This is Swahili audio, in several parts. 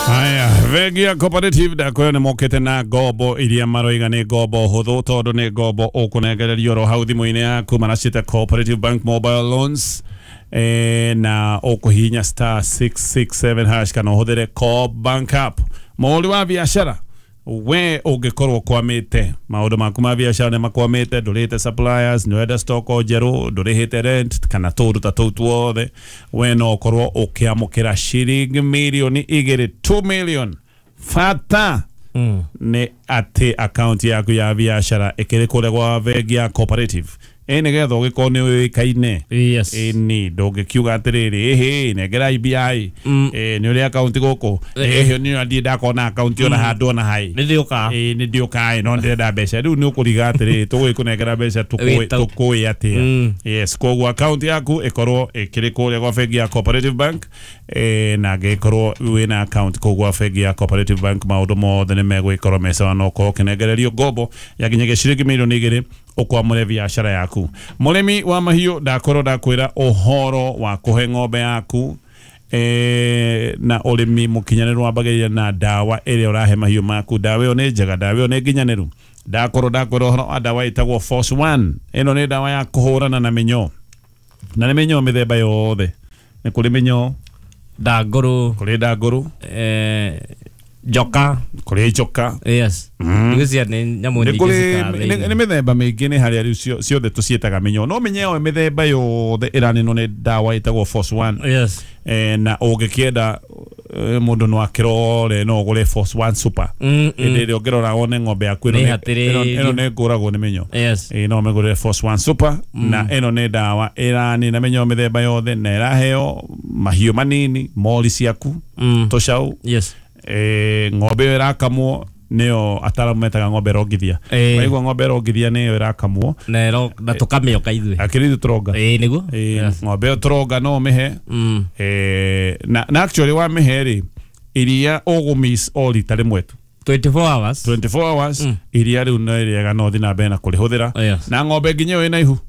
Haya, Vegia Cooperative da kwene mokete na gobo iria maroiga ni gobo huthu tondu ni gobo ukunegererio ro hau thimu-ini yaku maracite Cooperative Bank Mobile Loans na ukuhinya star 667 hash kana uhuthire Co Bank app maundu wa biashara we ungikorwo kwamite maundu maku ma biashara ni makwamite ndurite suppliers nwenda stock ojeru ndurihite rent kana tundu ta tuothe we no ukorwo ukiamukira shilingi milioni 2 million fata ni ati account yaku ya biashara ikiri kule kwa Vegia Cooperative ene getho gikone wikaine yes ni doge kiuga atiriri negera IBI ni uri account goko ni andi ndakona account ona handu ona hai ni ndioka no ndenda mbeca riu ni ukuriga atiri tugikunegera mbeca tukui atia yes koguo account yaku ikorwo ikiri kule kwa Vegia Cooperative Bank na gikorwo wina account koguo Vegia Cooperative Bank maundu mothe ni megwikorwo mesa no ko kinegererio gobo yakinyege shilingi milioni 2 ukwamure biashara yaku murimi wa mahiu ndakorwo ndakwira uhoro wa kuhe ng'ombe yaku na urimi mukinyaniru wambagirira na dawa iria urahe mahiu maku dawa iyo ni njega dawa iyo ni nginyaniru ndakwira uhoro wa dawa itagwo Force 1 ino ni dawa ya kuhurana na minyo na ni minyo mithemba yothe ni kuri minyo ndanguru joka kuri joka yes nigusia ni nyamu ni ni mithemba mingi ni hari ciothe tucietaga minyo no minyo mithemba yothe irani no ni dawa itagwo Force 1 yes na ugikienda mundu no akirore no gure Force 1 super indi ongirora wone ng'ombe yaku ino ni nguragwo ni minyo yes no megure Force 1 super na ino ni dawa irani na minyo mithemba yothe na iraheo mahiu manini mori ciaku tucau yes ng'ombe irakamwo neo ataramu metaga ng'ombe rogithia waigua ng'ombe rogithia neo irakamwo nero natukamioka ithui akiri turonga niguo ng'ombe turonga no mihe na actually wa miheri iria ugumiss all itare mwetu 24 hours iria riu no iriaga no thina bena kurihuthira na ng'ombe nginyo ina ihu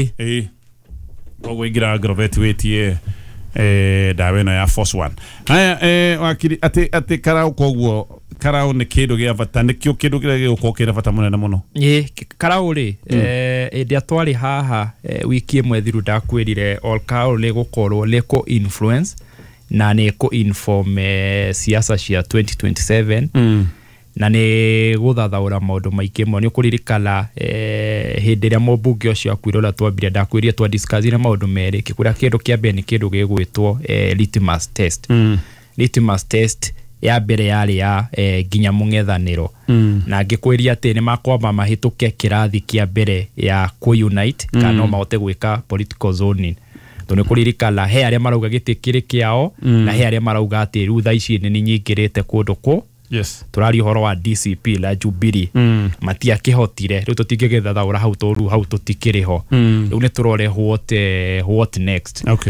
koguo ingira agrovet wetie dawa ino ya Force 1 haya wakiri ati karau koguo karau ni kindu gia bata nikio kindu kiria giguko kira bata munene muno karau ri indi atwari haha wiki imwe thiru ndakwirire all cow ni gukorwo ni ko influence na ni ko inform siasa cia 2027 na ni guthathaura maundu maingi mo ni ukuririkana hindi ria mobunge ucio akwirora twambire ndakwirie twa discuss na maundu meri kikuria kindu kia mbere ni kindu gigwitwo litmus test litmus test ya mbere yari ya nginya mungethaniro na ngikwiria ati ni makwamba mahituke kirathi kia mbere ya ku unite kana mahote gwika political zoning tone kuririkana he aria marauga gitikiri kiao na he aria marauga ati rutha ici ni nyingirite kundu ku yes turari horo wa DCP la Jubilee matia kihotire riu tutingigethathaura hau tutikiriho riu ni turore what next okay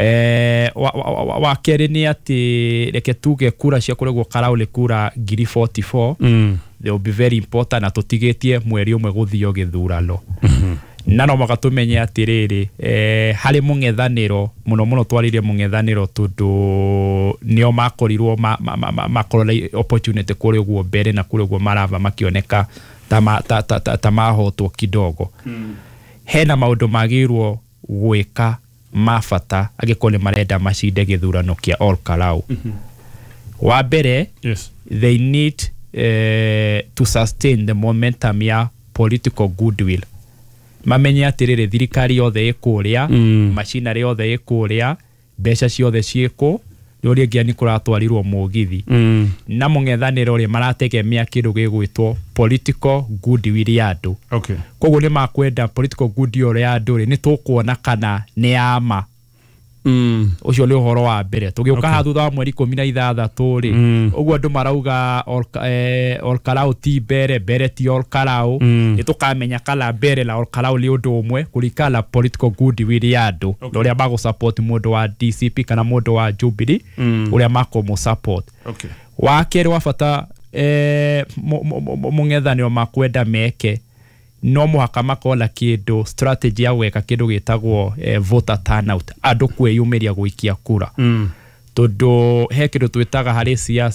wa keri ni ati reke tuge kura cia kuregwo karaule kura 44 they will be very important na tutigetie mweri umwe guthio githurano na no magatumenye atiriri hari mungethaniro muno twaririe mungethaniro tundu nio makorirwo makorora opportunity kuri guo mbere na kuri guo marava makioneka tamahotwo kidogo hena maundu magirwo gwika mafata agikone marenda macinde githurano kia all Kalau wa mbere yes they need to sustain the momentum ya political goodwill mamenye atiriri thirikari yothe ikuria machinery yothe ikuria mbeca ciothe ciiko yori ngia ni kuratwarirwo mugithi na mungethaniro ri marategemea kindu gigwitwo political goodwill ya andu okay koguo ni makwenda political goodwill ya andu ri ni tukuona kana ni ama ucio ni uhoro wa mbere tugiuka hathutha wa mweri 16 ri uguo andu marauga all Kalau ti mbere ti all Kalau ni tukamenya kala mbere la all Kalau li undu umwe kurikala political goodwill ya andu uria mago support mundu wa DCP kana mundu wa Jubilee uria mako mu support okay wa keri wa bata mungethanio makwenda meke no muhaka makola kindu strategy ya gweka kindu gitagwo voter turnout andu kwiyumiria gwikia kura tondu he kindu twitaga hari siasa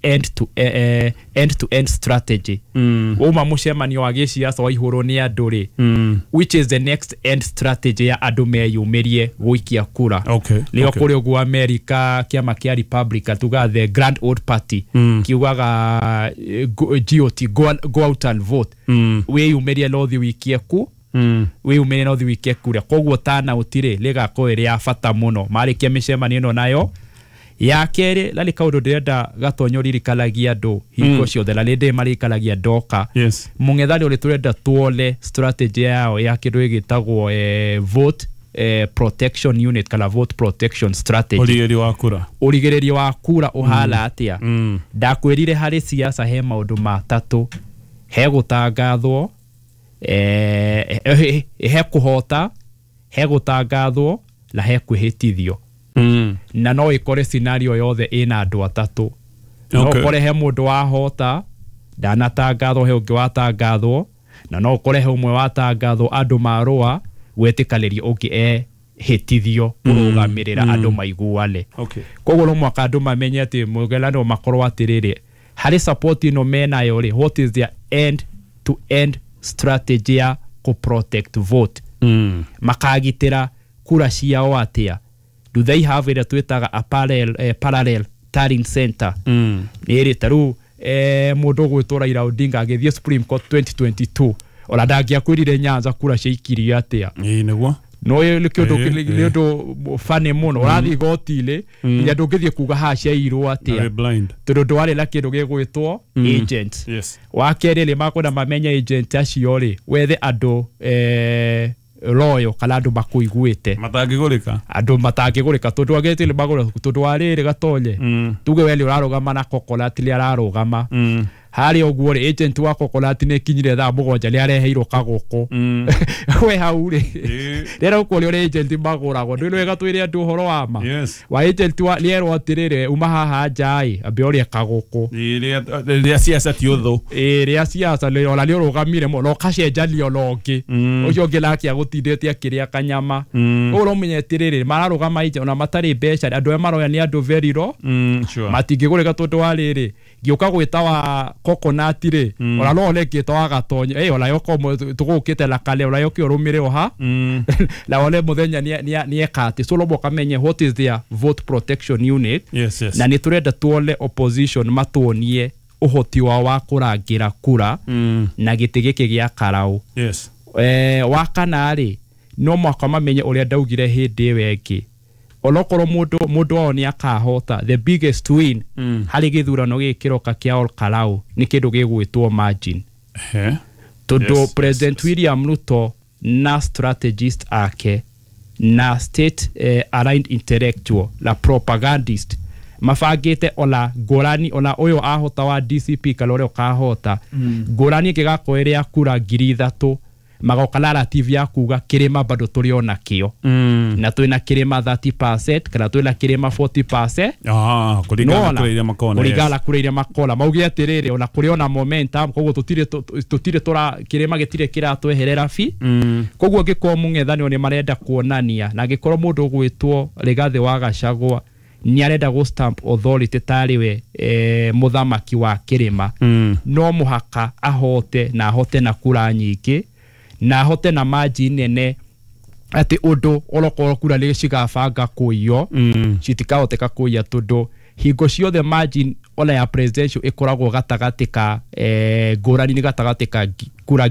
end-to-end strategy uma mucemanio wa giciaca wa ihuro ni anduri which is the next end strategy ya andu meyumirie guikia kura leo kuri ugu America kiama kia Republican tuga the Grand Old Party kiugaga GOT go out and vote weyumirie lothi wikie ku weyumirie lothi wikie kura koguo tana utire lega ko iri ya fata muno marikia micemanio no nayo ya kere lali kaudo ndenda gatonyo ririkalagia ndo hingo ciothe la lende marikalagia doka mungethani uri turenda tuole strategy yao ya kindu gitagwo vote protection unit kana vote protection strategy urigererio wa kura uhala atia ndakwirire hari siasa he maundu matatu he gutangathwo he kuhota he gutangathwo la he kwihitithio na no ikore scenario yothe ina andu atatu no kore he mundu wahota ndanatangathwo he ungi watangathwo na no kore he umwe watangathwo andu marua gwetikaliria ungi hitithio urugamirira andu maiguale koguo no mwaka andu mamenye ati mugelano makorwo atiriri hari support ino mena yori what is their end to end strategy ya ku protect vote makagitira kura ciao atia. Do they have it twitaga a parallel tallying center niri taru mundu gwitora Raila Odinga agithie Supreme Court 2022 ola ndagia kwirire Nyanza kura ciaikirio atia niguo no ile kiondo fane muno rathi gotile nya ndungithie kuga ha ciairwo atia tondu ndwari la kindu gigwitwo agent wa kerele makwenda mamenya agent acio ri wethe andu royo kala andu makuiguite matangigurika andu matangigurika tondu agetile magura tondu arire gatonye tuge weli urarugama na kokolati li ararugama hari oguo ri agent wa kokolati ne kinyire tha mugonja li areheirwo kaguku we haure rero uko li agent magurago ndu wega twire andu horo wama wa agent wa lierwo atirire uma haha njai ambe ori kaguku ria siasa ti uthu ria siasa le ola li urugamire mo no kacenjanio longi ucio ngilaki agutindete akiria kanyama uro menyetirire mararugama ije ona matari mbeca andu maroya ni andu very raw matingigurika tondu wariri giuka gwita wa coconut ri ola no lekita wa gatonye ola yoko tugukite la kale ola yoki urumire oha la ole muthenya ni ekati so lobo kamenye what is their vote protection unit na ni turenda tuole opposition matuonie uhoti wa kurangira kura na gitigi gia karau wa kana ri no mwaka mamenye uria ndaugire hindi weki olokoro mundu oni akahota the biggest win hari githurano gikiroka kia Ol Kalou ni kindu gigwitwo margin tondu President William Ruto na strategist ake na state aligned intellectual la propagandist mafagite ola gorani ola oyo ahota wa DCP kalore okahota gorani kigakoerea kura 3,000 magokala TV ya kuga kirema bado tuliona kio na twina kirema 30% kana twina kirema 40% kuligala kureira makona maugi atirire ona kuriona momentum koguo tutire tora kirema gitire kiratweherera fi koguo giko mungethani oni marenda kuonania na gikoro mundu gwitwo Rigathi wa Gachagua ni arenda go stamp authority tariwe muthamaki wa kirima no muhaka ahote na kura nyingi na hote na margin nene ati undu olokoro kura le cigabanga kuyo citikahoteka kuya tondu hingo ciothe margin ola ya presidential ikoragwo gatagati ka ngurani ni gatagati ka kura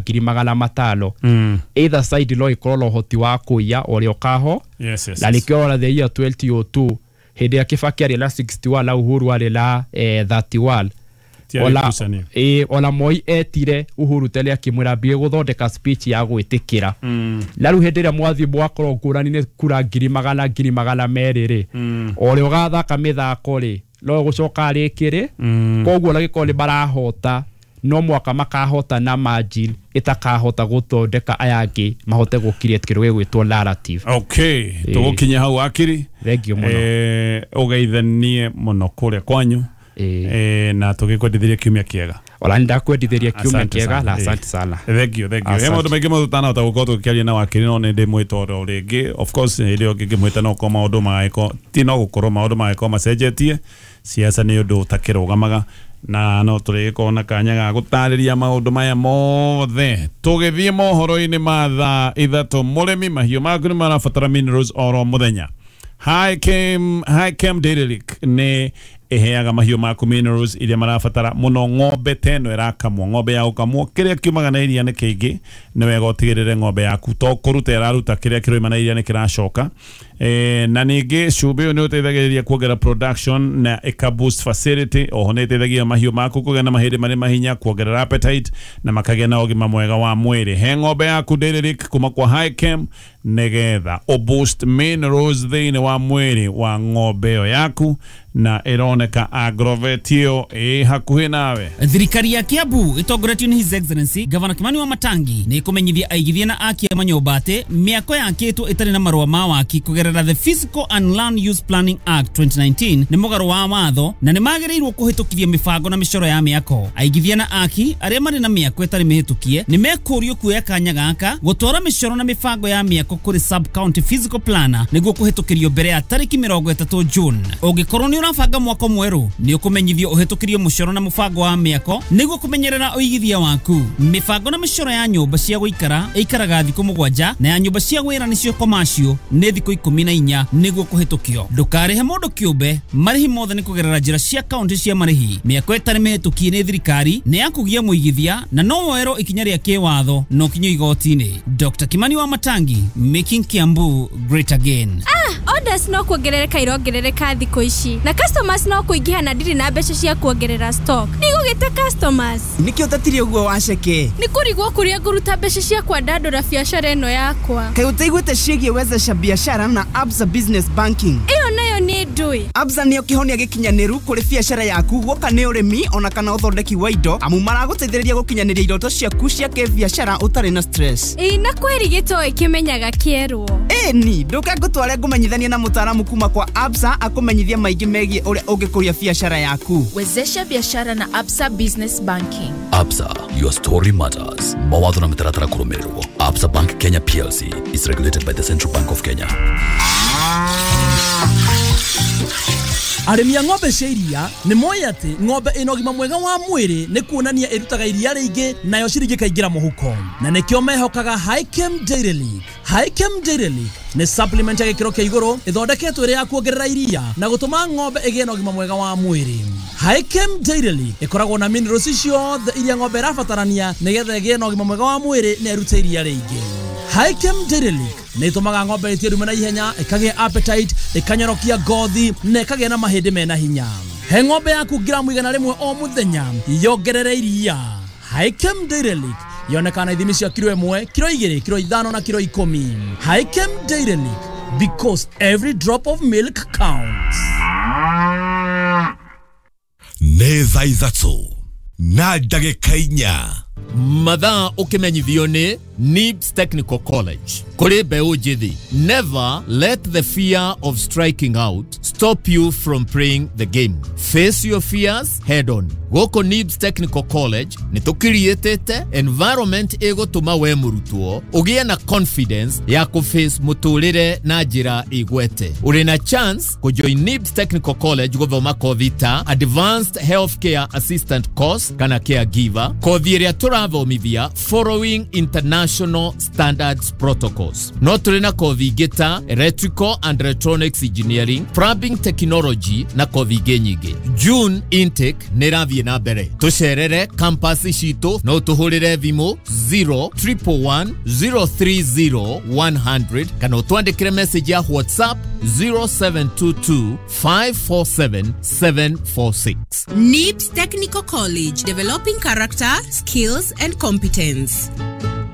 500 either side lo ikorwo hoti wa kuya ori okaho la likio the year 2002 hede ya Kibaki ari la 61 la Uhuru ari la 31 ola Moi etire Uhuru tele akimwira bie guthondeka speech ya gwitikira la ru hendira mwathi bwakoro ngurani ne kura 200 meriri ore ugathaka mithako ri lo gucoka ari kiri koguo la gikoli barahota no mwaka makahota na margin itakahota guthondeka ayangi mahote gukiriet kiru gwitwo narrative tugukinya hau akiri thengio muno ugeithanie muno kure kwanyu na tugikwendithiria kiumia kiega ola ndakwendithiria kiumia kiega la asante sana thank you hemo tumege mutana utagukorwo tukiaria na wakiri no ndi mwitoro ringi of course ilio ngimwita no ko maundu maiko ti no gukorwo maundu maiko macenjetie siasa ni undu utakirugamaga na no turikona kanya ga gutariria maundu maya mothe tugithie mohoro-ini ma thaa ithatu murimi mahiu maku ni marabatara minerals oro muthenya. High Chem Dairy Lick ne eheaga mahiu maku minerals iria marabatara muno. Ng'ombe teno irakamwo, ng'ombe ya gukamwo kiria kiumaga na iria ni kiingi ni wega utigirire ng'ombe yaku to kuruta iraruta kiria kiroima na iria ni kiracoka. Na ningi cumbĩ ũyũ nĩ ũteithagĩrĩria kuongerera production na ĩka-boost facility. Oho nĩ ĩteithagia mahiũ maku kũgĩa na mahĩndĩ marĩ mahinya, kuongerera appetite na makagĩa na ũgima mwega wa mwĩrĩ. He ng'ombe yaku Dairy Lick kuma kwa High Chem nĩgetha boost minerals thĩinĩ wa mwĩrĩ wa ng'ombe ĩyo yaku na ĩroneka Agrovet ĩyo ĩ hakuhĩ nawe. Thirikari ya Kiambu ĩtongoretio nĩ His Excellency Gavana Kimani Wamatangi nĩ ĩkũmenyithia aigithia na akia manyũmba atĩ mĩako yakĩtwo ĩtarĩ na marũa ma waki kũgerera the Physical and Land Use Planning Act 2019 nĩ mũgarũ wa watho na nĩ magĩrĩirwo kũhĩtũkithia mĩbango na mĩcoro ya mĩako. Aigithia na aki arĩa marĩ na mĩako ĩtarĩ mĩhĩtũkie nĩ mekũrio kuoya kanya gaka gũtwara mĩcoro na mĩbango ya mĩako kũrĩ Sub County Physical Planner nĩguo kũhĩtũkĩrio mbere ya tarĩki 30 June. Ũngĩkorwo nĩ ũrabanga mwako mwerũ nĩ ũkũmenyithio ũhĩtũkĩrio mũcoro na mũbango wa mĩako nĩguo kũmenyerera ũigithia waku. Mĩbango na mĩcoro ya nyũmba cia gũikara ĩikaraga thikũ 7 na ya nyũmba cia wĩra nĩcio commercial nĩ thikũ 14 nĩguo kũhĩtũkio. Ndũkarĩhe mũndũ kĩũmbe, marĩhi mothe nĩ kũgerera njĩra cia kaunti cia marĩhi. Mĩako ĩtarĩ mĩhĩtũkie nĩ thirikari nĩ ya kũgia mũigithia na no woerwo ikinya rĩa kĩwatho no kinyo igoti-inĩ. Dr. Kimani Wamatangi, making Kiambu great again. Orders no kuongerereka irongerereka thikũ ici na customers no kũingĩha na ndirĩ na mbeca cia kuongerera stock. Nĩgũgĩte customers nikĩ ũtatire ũguo waceke? Nĩ kũrigwo kũrĩa ngũruta mbeca cia kwandandũra biacara ĩno yakwa. Kaĩ ũtaiguĩte ciĩgiĩ wezesha biashara na Absa Business Banking? Ĩyo nayo nĩ ndũĩ. Absa nĩyo kĩhonia gĩkinyanĩru kũrĩ biacara yaku, gũka nĩ ũrĩmi ona kana ũthondeki wa indo, amu maragũteithĩrĩria gũkinyanĩria iroto ciaku cia kĩbiacara ũtarĩ na stress. Na kweri gĩtoĩ kĩmenyaga kĩerwo. Ni ndũkangũtware ngũmenyithania na mũtaaramu kuma kwa Absa akũmenyithia maingĩ megiĩ ũrĩa ũngĩkũria biacara yaku. Wezesha biashara na Absa Business Banking. Absa, your story matters. Mawatho na mitaratara kũrũmĩrĩrwo. Absa Bank Kenya PLC is regulated by the Central Bank of Kenya. Arĩmi a ng'ombe cia iria nĩ moĩ atĩ ng'ombe ĩna ũgima mwega wa mwĩrĩ nĩ kuonania ĩrutaga iria rĩingĩ nayo ciringi kaingĩra mũhuko, na nĩkĩo mehokaga High Chem Dairy Lick. High Chem Dairy Lick nĩ supplement ya gĩkĩro kĩa igũrũ ĩthondeketwo ĩrĩ ya kuongerera iria na gũtũma ng'ombe ĩgĩe na ũgima mwega wa mwĩrĩ. High Chem Dairy Lick ĩkoragwo na minerals ciothe iria ng'ombe ĩrabatarania nĩgetha ĩgĩe na ũgima mwega wa mwĩrĩ na ĩrute iria rĩingĩ. High Chem Dairy Lick nĩ ĩtũmaga ng'ombe ĩtiĩ na ihenya, ĩkagĩa appetite, ĩkanyorokia ngothi na ĩkagĩa na mahĩndĩ mena hinya. He ng'ombe yaku gramu 100 o mũthenya yongerere iria. High Chem Dairy Lick yonekana ithimi cia kilo 1, kilo 2, kilo 5 na kilo 10. High Chem Dairy Lick, because every drop of milk counts. Nĩ thaa ithatũ na ndagĩka 4 mathaa ũkĩmenyithio nĩ NIBS Technical College. Kũrĩ mbeũ njĩthĩ, never let the fear of striking out stop you from playing the game. Face your fears head on. Gũkũ NIBS Technical College nĩ tũkiriĩtĩte environment ĩgũtũma we mũrutwo ũgĩe na confidence ya kũface mũtũrĩre na njĩra igwete. Ũrĩ na chance kũjoin NIBS Technical College gũthoma kothi ta Advanced Healthcare Assistant course kana Caregiver, kothi ĩrĩa tũrathomithia following international standards protocols. No tũrĩ na kothi ingĩ ta Electrical and Electronics Engineering, Plumbing Technology na kothi ingĩ nyingĩ. June intake nĩ ĩrathiĩ na mbere. Tũcerere campus citũ no tũhũrĩre thimũ 011030100 kana ũtwandĩkĩre message ya WhatsApp 0722547746. NIBS Technical College, developing character, skills and competence.